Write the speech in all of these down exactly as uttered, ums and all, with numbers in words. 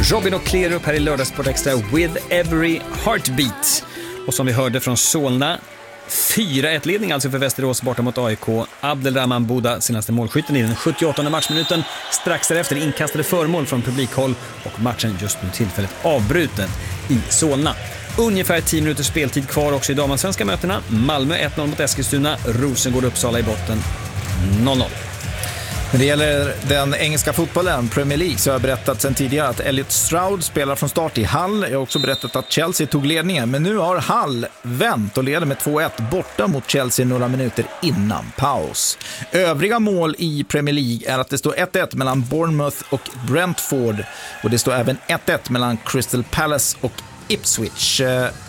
Robin och Klerup här i Lördagssport Extra with every heartbeat. Och som vi hörde från Solna, fyra ett ledning alltså för Västerås borta mot A I K. Abdelrahman Buda, senaste målskytten i den sjuttioåttonde matchminuten. Strax därefter inkastade föremål från publikhåll och matchen just nu tillfället avbruten i Solna. Ungefär tio minuters speltid kvar också i damallsvenska mötena. Malmö ett noll mot Eskilstuna, Rosengård Uppsala i botten noll noll. När det gäller den engelska fotbollen, Premier League, så har jag berättat sedan tidigare att Elliot Stroud spelar från start i Hull. Jag har också berättat att Chelsea tog ledningen, men nu har Hull vänt och leder med två ett borta mot Chelsea några minuter innan paus. Övriga mål i Premier League är att det står ett ett mellan Bournemouth och Brentford, och det står även ett ett mellan Crystal Palace och Ipswich.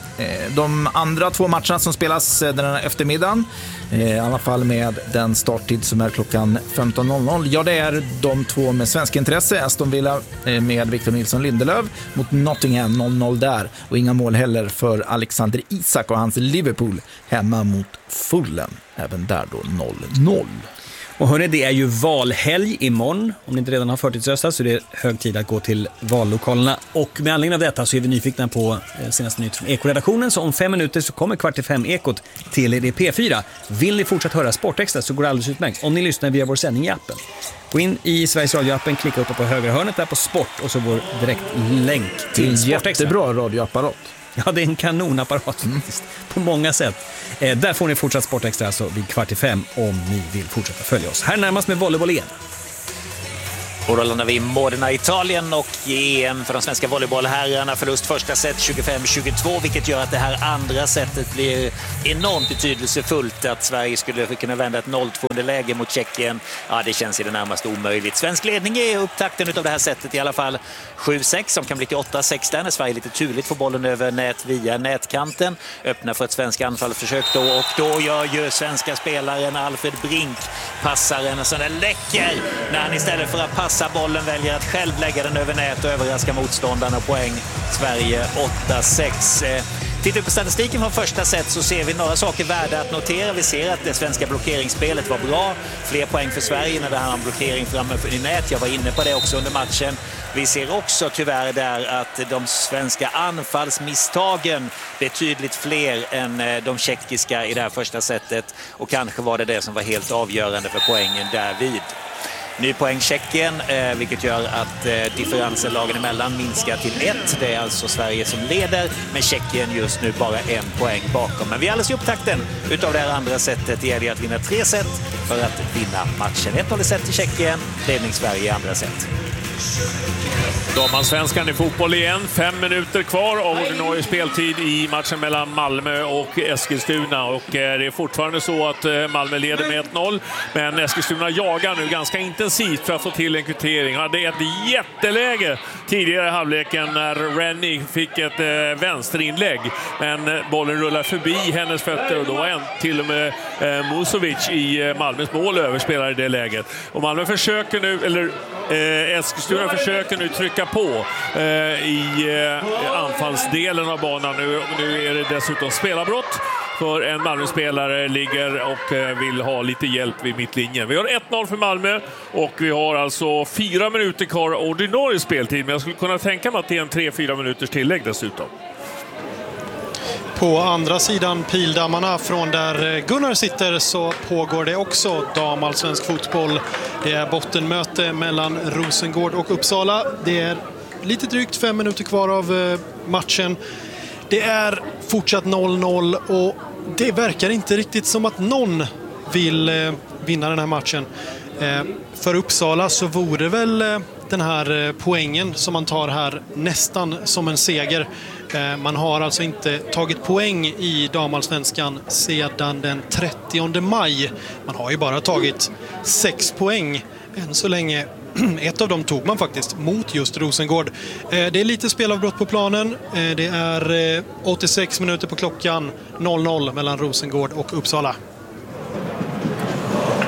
De andra två matcherna som spelas den här eftermiddagen, i alla fall med den starttid som är klockan femton noll noll, ja, det är de två med svensk intresse. Aston Villa med Victor Nilsson Lindelöf mot Nottingham noll noll där, och inga mål heller för Alexander Isak och hans Liverpool hemma mot Fulham, även där då noll noll. Och hörni, det är ju valhelg imorgon. Om ni inte redan har förtidsröstat så är det hög tid att gå till vallokalerna. Och med anledning av detta så är vi nyfikna på senaste nytt från Eko-redaktionen. Så om fem minuter så kommer kvart till fem Ekot till E D P fyra. Vill ni fortsätta höra Sportextra så går det alldeles utmärkt om ni lyssnar via vår sändning i appen. Gå in i Sveriges Radio-appen, klicka upp på högra hörnet där på Sport och så går direkt länk till Sportextra. Jättebra radioapparat. Ja, det är en kanonapparat mm. faktiskt, på många sätt. Eh, där får ni fortsatt Sportextra alltså vid kvart till fem om ni vill fortsätta följa oss. Här närmast med volleyboll igen. Och då landar vi i Modena, Italien, och i E M för de svenska volleybollherrarna. Förlust första set tjugofem tjugotvå, vilket gör att det här andra setet blir enormt betydelsefullt. Att Sverige skulle kunna vända ett noll två läge mot Tjeckien, ja, det känns i det närmaste omöjligt. Svensk ledning är upptakten av det här setet i alla fall sju sex, som kan bli till åtta sex där när Sverige lite turligt får bollen över nät via nätkanten. Öppnar för ett svensk anfallsförsök då, och då gör ju svenska spelaren Alfred Brink passaren som är läcker när han istället för att passa bollen väljer att själv lägga den över nät och överraska motståndarna. Poäng Sverige åtta sex. Tittar vi på statistiken från första set så ser vi några saker värda att notera. Vi ser att det svenska blockeringsspelet var bra. Fler poäng för Sverige när det handlar om blockering framför i nät. Jag var inne på det också under matchen. Vi ser också tyvärr där att de svenska anfallsmisstagen betydligt fler än de tjeckiska i det här första setet. Och kanske var det det som var helt avgörande för poängen därvid. Ny poäng Tjeckien, eh, vilket gör att eh, differensen lagen emellan minskar till ett. Det är alltså Sverige som leder, men Tjeckien just nu bara en poäng bakom. Men vi är alldeles i upptakten utav det här andra setet. Det gäller att vinna tre set för att vinna matchen. ett noll set till Tjeckien, ledning Sverige i andra set. Damallsvenskan i fotboll igen. Fem minuter kvar av ordinarie speltid i matchen mellan Malmö och Eskilstuna. Och det är fortfarande så att Malmö leder med ett noll. Men Eskilstuna jagar nu ganska intensivt för att få till en kvittering. Hade ett jätteläge tidigare i halvleken när Rennie fick ett vänsterinlägg. Men bollen rullar förbi hennes fötter och då är en till och med Musovic i Malmös mål överspelare i det läget. Och Malmö försöker nu, eller Eh, Eskilstuna försöker nu trycka på eh, i eh, anfallsdelen av banan. Nu, nu är det dessutom spelarbrott för en Malmö-spelare ligger och eh, vill ha lite hjälp vid mittlinjen. Vi har ett noll för Malmö och vi har alltså fyra minuter kvar ordinarie speltid. Men jag skulle kunna tänka mig att det är en tre fyra minuters tillägg dessutom. På andra sidan pildammarna från där Gunnar sitter så pågår det också damallsvensk fotboll. Det är bottenmöte mellan Rosengård och Uppsala. Det är lite drygt fem minuter kvar av matchen. Det är fortsatt noll noll och det verkar inte riktigt som att någon vill vinna den här matchen. För Uppsala så vore väl den här poängen som man tar här nästan som en seger. Man har alltså inte tagit poäng i damallsvenskan sedan den trettionde maj. Man har ju bara tagit sex poäng än så länge. Ett av dem tog man faktiskt mot just Rosengård. Det är lite spelavbrott på planen. Det är åttiosex minuter på klockan, noll noll mellan Rosengård och Uppsala.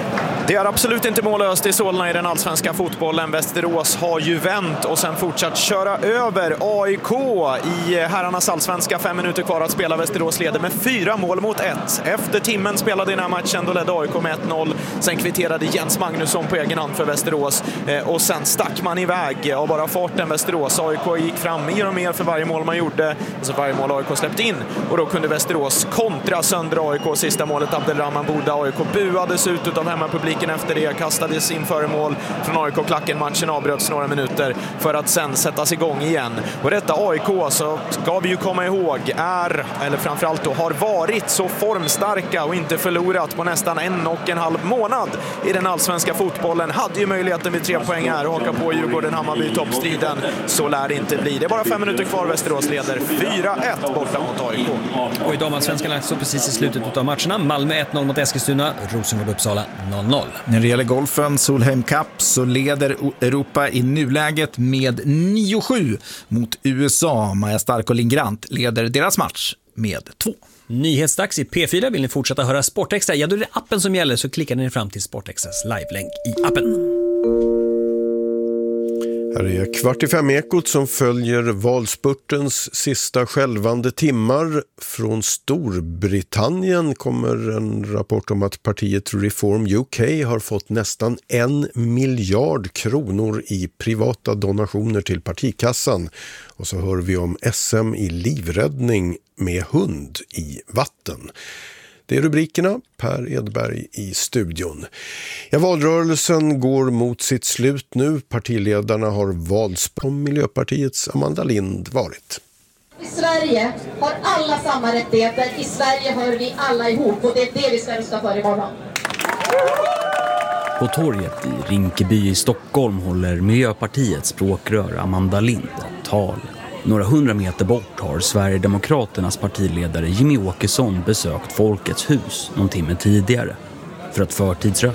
Det är absolut inte mållöst i Solna i den allsvenska fotbollen. Västerås har ju vänt och sen fortsatt köra över A I K i herrarnas allsvenska. Fem minuter kvar att spela. Västerås leder med fyra mål mot ett. Efter timmen spelade i den här matchen, då ledde A I K med ett noll. Sen kvitterade Jens Magnusson på egen hand för Västerås. Och sen stack man iväg av bara farten Västerås. A I K gick fram mer och mer för varje mål man gjorde. Så varje mål A I K släppte in. Och då kunde Västerås kontra sönder A I K. Sista målet Abdelrahman Bouda. A I K buades ut av hemmapubliken efter det. Kastades in föremål från A I K-klacken. Matchen avbröts några minuter för att sen sättas igång igen. Och detta A I K, så ska vi ju komma ihåg, är, eller framförallt då, har varit så formstarka och inte förlorat på nästan en och en halv månad i den allsvenska fotbollen. Hade ju möjligheten vid tre poäng här och haka på Djurgården, Hammarby i toppstriden. Så lär det inte bli. Det är bara fem minuter kvar. Västerås leder fyra ett borta mot A I K. Och i damallsvenskan är så precis i slutet av matcherna. Malmö ett noll mot Eskilstuna, Rosengård-Uppsala noll noll. När det gäller golfen, Solheim Cup, så leder Europa i nuläget med nio sju mot U S A. Maja Stark och Linn Grant leder deras match med två. Nyhetsdags i P fyra. Vill ni fortsätta höra Sportextra? Ja, då är det appen som gäller, så klickar ni fram till Sportextras live-länk i appen. Här är Kvart i fem ekot som följer valspurtens sista skälvande timmar. Från Storbritannien kommer en rapport om att partiet Reform U K har fått nästan en miljard kronor i privata donationer till partikassan. Och så hör vi om S M i livräddning med hund i vatten. Det är rubrikerna. Per Edberg i studion. Ja, valrörelsen går mot sitt slut nu. Partiledarna har valts på Miljöpartiets Amanda Lind varit. I Sverige har alla samma rättigheter. I Sverige hör vi alla ihop och det är det vi ska rösta för imorgon. På torget i Rinkeby i Stockholm håller Miljöpartiets språkrör Amanda Lind ett tal. Några hundra meter bort har Sverigedemokraternas partiledare Jimmy Åkesson besökt Folkets hus någon timme tidigare för att förtidsrösta.